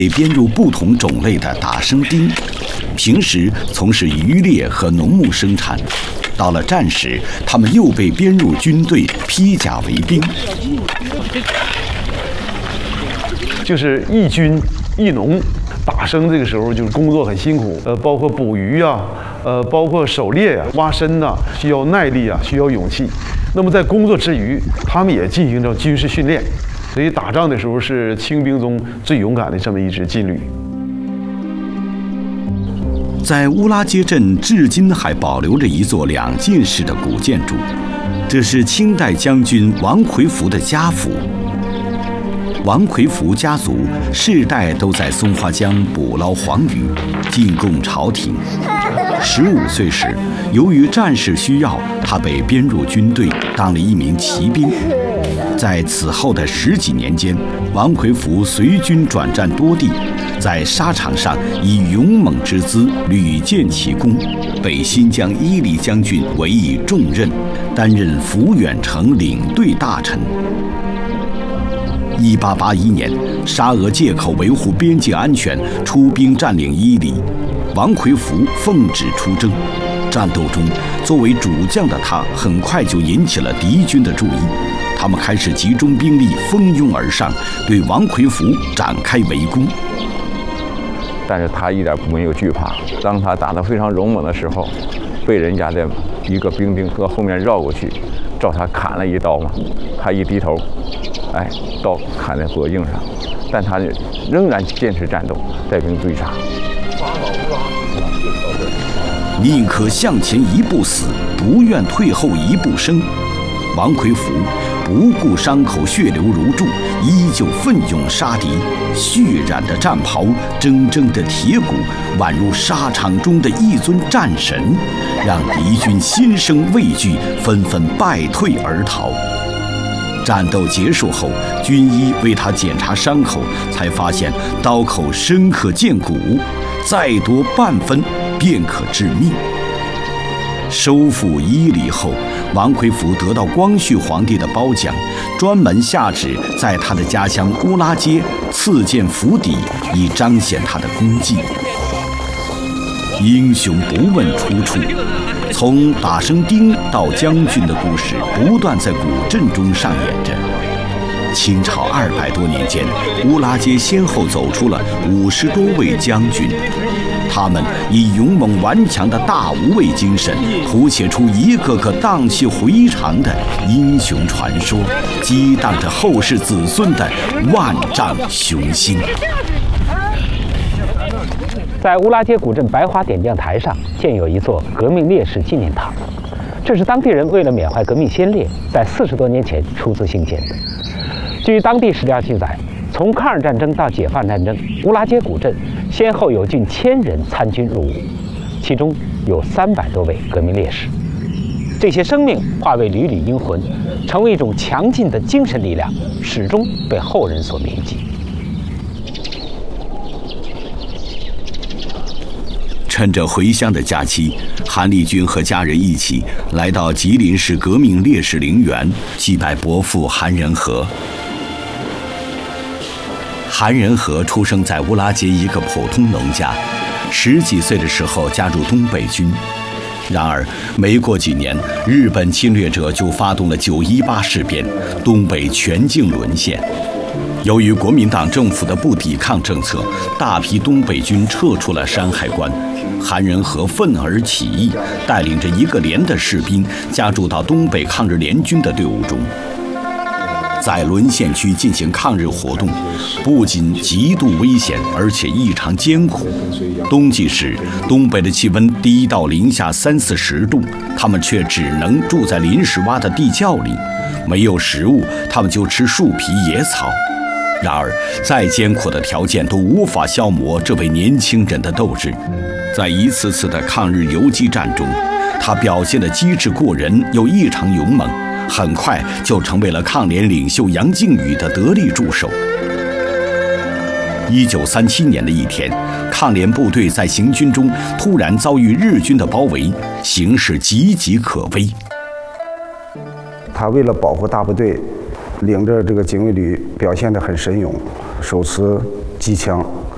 被编入不同种类的打生丁，平时从事渔猎和农牧生产。到了战时，他们又被编入军队，披甲为兵。 就是义军、义农，打生这个时候就是工作很辛苦，包括捕鱼啊，包括狩猎啊、挖参呐，需要耐力啊，需要勇气。那么在工作之余，他们也进行着军事训练。所以打仗的时候是清兵中最勇敢的这么一支劲旅。 在乌拉街镇至今还保留着一座2进式的古建筑，这是清代将军王奎福的家府。王奎福家族世代都在松花江捕捞黄鱼，进贡朝廷。15岁时，由于战事需要，他被编入军队，当了一名骑兵。在此后的10几年间，王奎福随军转战多地，在沙场上以勇猛之姿屡建奇功，被新疆伊犁将军委以重任，担任抚远城领队大臣。1881年，沙俄借口维护边界安全，出兵占领伊犁，王奎福奉旨出征。战斗中，作为主将的他，很快就引起了敌军的注意。他们开始集中兵力，蜂拥而上，对王奎福展开围攻。 但是他一点没有惧怕。当他打得非常勇猛的时候，被人家的一个兵丁从后面绕过去，照他砍了一刀嘛。他一低头，刀砍在脖颈上，但他仍然坚持战斗，带兵追杀。 宁可向前一步死，不愿退后一步生。王奎福不顾伤口血流如注，依旧奋勇杀敌。血染的战袍，铮铮的铁骨，宛如沙场中的一尊战神，让敌军心生畏惧，纷纷败退而逃。战斗结束后，军医为他检查伤口，才发现刀口深可见骨，再多半分便可致命。收复伊犁后，王奎福得到光绪皇帝的褒奖，专门下旨在他的家乡乌拉街赐建府邸，以彰显他的功绩。英雄不问出处，从打生丁到将军的故事不断在古镇中上演着。清朝200多年间，乌拉街先后走出了50多位将军，他们以勇猛顽强的大无畏精神，谱写出一个个荡气回肠的英雄传说，激荡着后世子孙的万丈雄心。 在乌拉街古镇白花点将台上建有一座革命烈士纪念塔，这是当地人为了缅怀革命先烈，在40多年前出资兴建的。据当地史料记载，从抗日战争到解放战争，乌拉街古镇先后有近1000人参军入伍，其中有300多位革命烈士。这些生命化为缕缕英魂，成为一种强劲的精神力量，始终被后人所铭记。 趁着回乡的假期，韩立军和家人一起来到吉林市革命烈士陵园，祭拜伯父韩仁和。韩仁和出生在乌拉街一个普通农家，10几岁的时候加入东北军。然而，没过几年，日本侵略者就发动了9·18事变，东北全境沦陷。由于国民党政府的不抵抗政策，大批东北军撤出了山海关。韩仁和愤而起义，带领着1个连的士兵加入到东北抗日联军的队伍中。在沦陷区进行抗日活动，不仅极度危险，而且异常艰苦。冬季时，东北的气温低到零下30-40度，他们却只能住在临时挖的地窖里，没有食物，他们就吃树皮、野草。然而，再艰苦的条件都无法消磨这位年轻人的斗志。在一次次的抗日游击战中，他表现的机智过人，又异常勇猛，很快就成为了抗联领袖杨靖宇的得力助手。1937年的一天，抗联部队在行军中突然遭遇日军的包围，形势岌岌可危。 他为了保护大部队，领着这个警卫旅表现得很神勇，手持机枪，